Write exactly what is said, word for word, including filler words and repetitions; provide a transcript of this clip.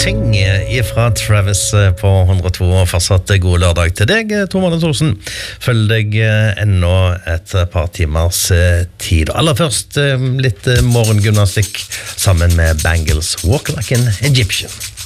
Sing ifra Travis på hundre og to, og fortsatt god lørdag til deg, Tor Magne Thorsen. Følg deg enda et par timers tid. Aller først litt morgengymnastikk sammen med Bangles, Walk Like an Egyptian.